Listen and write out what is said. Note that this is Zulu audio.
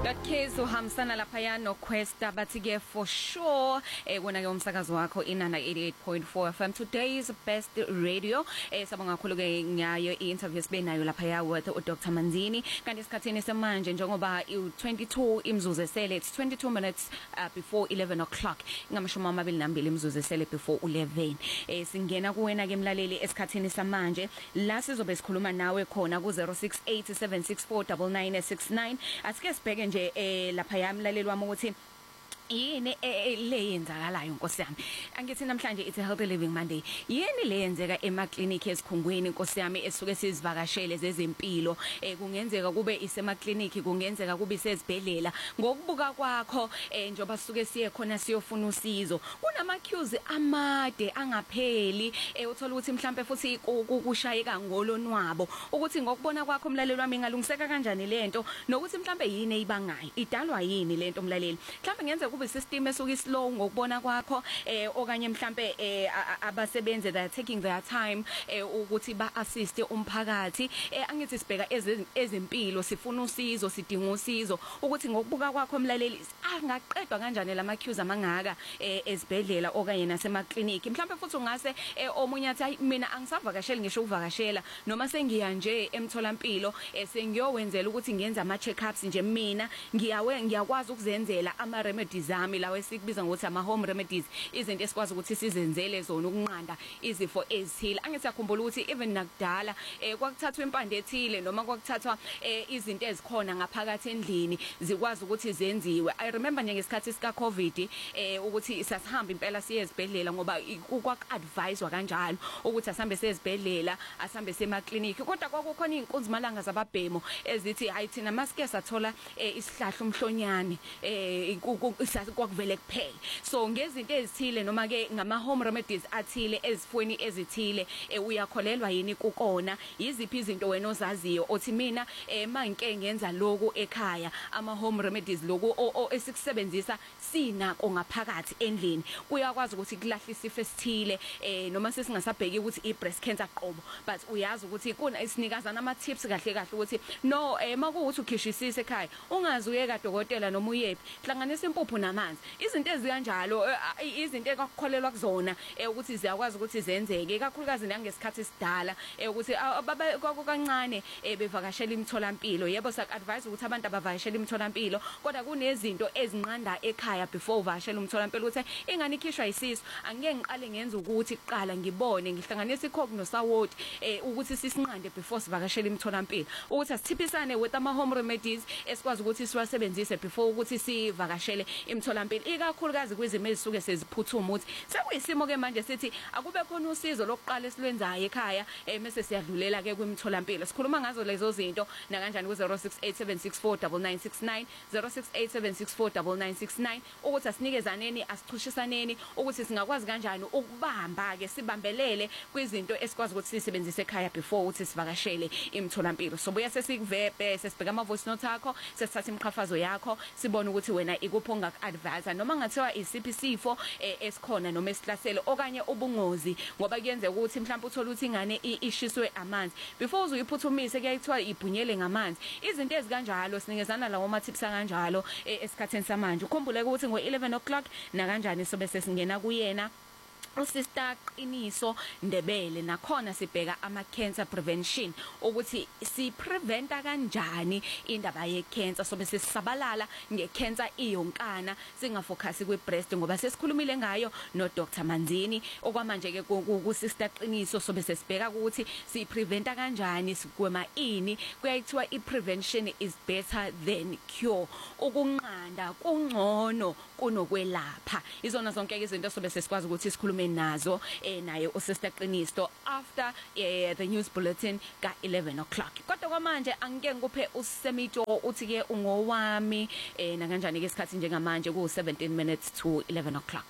Kids uhambisana lapha no Questa bathi ke for sure kona ke umsakazo wakho inana 88.4 FM today's best radio sabonga kakhulu ke ngayo i-interview sibenayo lapha ya with uDr Manzini kanti isikhathini semanje njengoba u22 imzuzu esele it's 22 minutes before 11 o'clock ngamashumi amabili nambili imzuzu esele before 11 singena kuwena ke mlaleli esikhathini samanje la sizobe sikhuluma nawe khona ku 0687649969 asike sibheke nje lapha yamlaleli wami ukuthi yini le yenzakalayo Nkosi yami angithi namhlanje it's a healthy living Monday yini le yenzeka emaklinic esikhungweni Nkosi yami esuke sizivakashele zezempilo kungenzeka kube isemakliniki kungenzeka kube isezibhedlela ngokubuka kwakho njoba sisuke siye khona siyofuna usizo kunama queues amade angapheli uthola ukuthi mhlambe futhi kushayeka ngolonwabo ukuthi ngokubona kwakho mlaleli wami ngalungiseka kanjani lento nokuthi mhlambe yini eyibangayo idalwa yini lento mlaleli mhlambe ngenze kube system esuka slow ngokubona kwakho okanye mhlambe abasebenze they are taking their time ukuthi ba assist umphakathi angithi sibheka ezempilo sifuna usizo sidinga usizo ukuthi ngokubuka kwakho mlaleli angaqedwa kanjani lama queues amangaka ezibhedlela okanye nasemakliniki mhlambe futhi ungase omunye athi mina angisavakashela ngisho ukuvakashela noma sengiya nje emtholampilo sengiyowenzela ukuthi ngiyenza ama check ups nje mina ngiyakwazi ukuzenzela ama remedies zami lawe esikubiza ngokuthi ama home remedies izinto esikwazi ukuthi sizenzele zona ukunqanda izifo ezithile angithi akhumbula ukuthi even nakudala kwakuthathwa impande ethile noma kwakuthathwa izinto ezikhona ngaphakathi endlini zikwazi ukuthi zenziwe I remember nje ngesikhathi sika covid ukuthi sasihamba impela siye ezibhedlela ngoba kwak-advisewa kanjalo ukuthi asambe sezibhedlela asambe semakliniki kodwa kwakukhona izinkunzimalanga zababhemo ezithi hayi thina masike sathola isihlahla umhlonyane kwakuvele kuphela so ngezinto ezithile noma ke ngama home remedies athile ezifweni ezithile uyakholelwa yini kukona yiziphi izinto wena ozaziyo othi mina mangike ngenza lokho ekhaya ama home remedies lokho esikusebenzisa sinako ngaphakathi endlini uyakwazi ukuthi kulahle isifo esithile noma sesingasabheki ukuthi i breast cancer qobo but uyazi ukuthi kuna isinikazana ama tips kahle kahle ukuthi no makuuthi ukhishisise ekhaya ungazi uye kadokotela noma uyephi hlanganisa impuphu namanzi izinto ezikanjalo izinto ekukholelwa kuzona ukuthi ziyakwazi ukuthi zenzeke kakhulukazi nangesikhathi sidala ukuthi kancane bevakashela imitholampilo yebo sak-advise ukuthi abantu abavakashela imitholampilo kodwa kunezinto ezinqanda ekhaya before uvakashela umtholampilo ukuthi ingane ikhishwa isiso angeke ngiqale ngenza ukuthi kuqala ngibone ngihlanganisa ikhok nosawoti ukuthi sisinqande before sivakashela imitholampilo ukuthi asithiphisane with ama home remedies esikwazi ukuthi siwasebenzise before ukuthi sivakashele imtholampilo ikakhulukazi kwizimo ezisuke seziphuthuma ukuthi sekuyisimo ke manje sithi akube khona usizo lokuqala esilwenzayo ekhaya mase siyadlulela ke kwimtholampilo sikhuluma ngazo lezo zinto na kanjani ku 0687649969 0687649969 ukuthi asinikezaneni asichushisaneni ukuthi singakwazi kanjani ukubamba ke sibambelele kwizinto esikwazi ukuthi sisebenzise ekhaya before ukuthi sivakashele imtholampilo so buya sesikuvebe sesibheka ama voice note akho sesithatha imqhafazo yakho sibone ukuthi wena ikupho ngak-advise noma ngathiwa isiphi sifo esikhona noma esihlasele okanye ubungozi ngoba kuyenzeka ukuthi mhlawumbe uthola ukuthi ingane ishiswe amanzi before uzoyiphuthumise kuyayithiwa ibhunyele ngamanzi izinto ezikanjalo sinikezana lawo ma tips kanjalo esikhatheni samanje ukhumbule ukuthi ngo11 o'clock na kanjani sobe sesingena kuyena uSister Qiniso Ndebele nakhona sibheka ama cancer prevention ukuthi si preventa kanjani indaba ye cancer sobe sesisabalala ngecancer iyonkana singafocus kwi breast ngoba sesikhulumile ngayo no Dr Manzini okwamanje ke ku Sister Qiniso sobe sesibheka ukuthi si preventa kanjani sigwema ini kuyayithiwa I prevention is better than cure ukunqanda kungcono kunokwelapha izona zonke izinto sobe sesikwazi ukuthi sikhulume nazo naye uSister Qiniso after the news bulletin ka 11 o'clock kodwa kwamanje angike ngikuphe uSemito uthi ke ungowami na kanjani ke isikhathi njengamanje ku 17 minutes to 11 o'clock